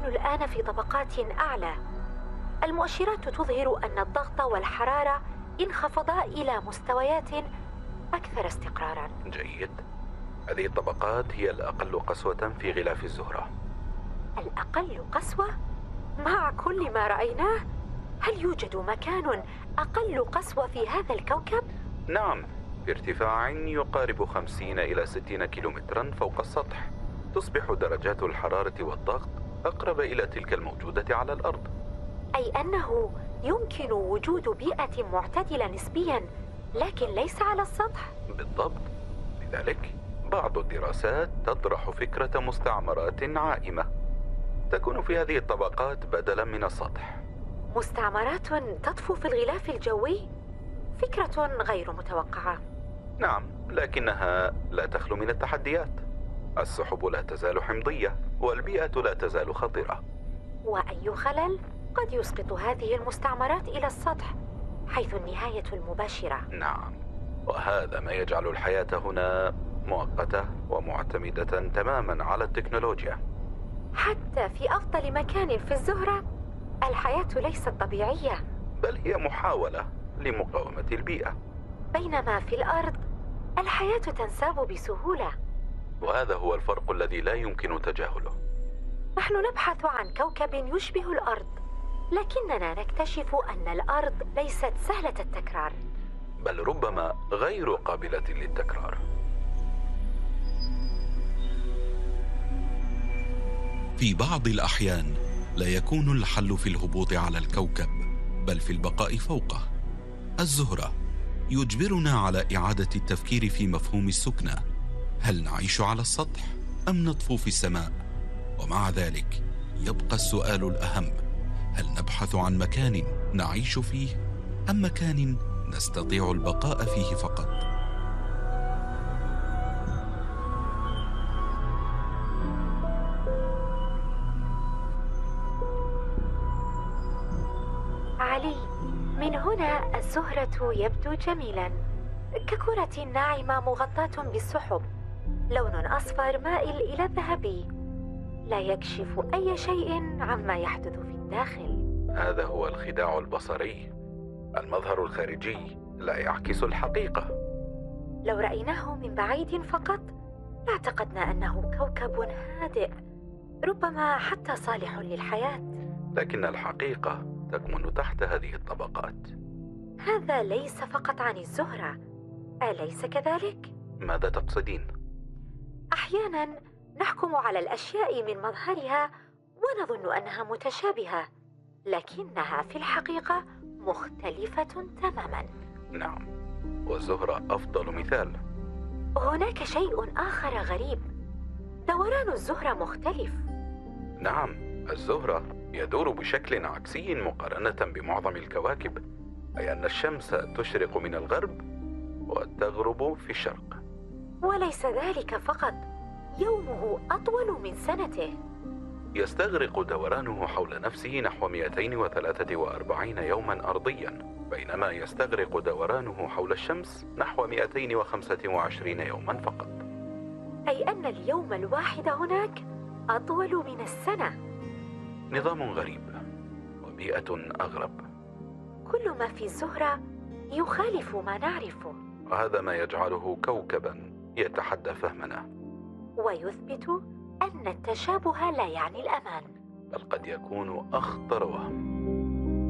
الآن في طبقات أعلى. المؤشرات تظهر أن الضغط والحرارة انخفضا إلى مستويات أكثر استقراراً. جيد. هذه الطبقات هي الأقل قسوة في غلاف الزهرة. الأقل قسوة؟ مع كل ما رأيناه، هل يوجد مكان أقل قسوة في هذا الكوكب؟ نعم، بارتفاع يقارب 50 إلى 60 كيلومترا فوق السطح تصبح درجات الحرارة والضغط أقرب إلى تلك الموجودة على الأرض. أي أنه يمكن وجود بيئة معتدلة نسبياً، لكن ليس على السطح؟ بالضبط. لذلك بعض الدراسات تطرح فكرة مستعمرات عائمة تكون في هذه الطبقات بدلاً من السطح. مستعمرات تطفو في الغلاف الجوي؟ فكرة غير متوقعة. نعم، لكنها لا تخلو من التحديات. السحب لا تزال حمضية والبيئة لا تزال خطرة. وأي خلل قد يسقط هذه المستعمرات إلى السطح، حيث النهاية المباشرة. نعم، وهذا ما يجعل الحياة هنا مؤقتة ومعتمدة تماما على التكنولوجيا. حتى في أفضل مكان في الزهرة الحياة ليست طبيعية، بل هي محاولة لمقاومة البيئة، بينما في الأرض الحياة تنساب بسهولة. وهذا هو الفرق الذي لا يمكن تجاهله. نحن نبحث عن كوكب يشبه الأرض، لكننا نكتشف أن الأرض ليست سهلة التكرار، بل ربما غير قابلة للتكرار. في بعض الأحيان لا يكون الحل في الهبوط على الكوكب، بل في البقاء فوقه. الزهرة يجبرنا على إعادة التفكير في مفهوم السكنة. هل نعيش على السطح أم نطفو في السماء؟ ومع ذلك يبقى السؤال الأهم: هل نبحث عن مكان نعيش فيه أم مكان نستطيع البقاء فيه فقط؟ علي، من هنا الزهرة يبدو جميلاً، ككرة ناعمة مغطاة بالسحب، لون أصفر مائل إلى الذهبي، لا يكشف أي شيء عما يحدث في الداخل. هذا هو الخداع البصري. المظهر الخارجي لا يعكس الحقيقة. لو رأيناه من بعيد فقط لاعتقدنا أنه كوكب هادئ، ربما حتى صالح للحياة. لكن الحقيقة تكمن تحت هذه الطبقات. هذا ليس فقط عن الزهرة، أليس كذلك؟ ماذا تقصدين؟ أحياناً نحكم على الأشياء من مظهرها ونظن أنها متشابهة، لكنها في الحقيقة مختلفة تماماً. نعم، والزهرة أفضل مثال. هناك شيء آخر غريب، دوران الزهرة مختلف. نعم، الزهرة يدور بشكل عكسي مقارنة بمعظم الكواكب، أي أن الشمس تشرق من الغرب وتغرب في الشرق. وليس ذلك فقط، يومه أطول من سنته. يستغرق دورانه حول نفسه نحو 243 يوما أرضيا، بينما يستغرق دورانه حول الشمس نحو 225 يوما فقط. أي أن اليوم الواحد هناك أطول من السنة. نظام غريب وبيئة أغرب. كل ما في الزهرة يخالف ما نعرفه، وهذا ما يجعله كوكبا يتحدى فهمنا، ويثبت أن التشابه لا يعني الأمان، بل قد يكون أخطر وهم.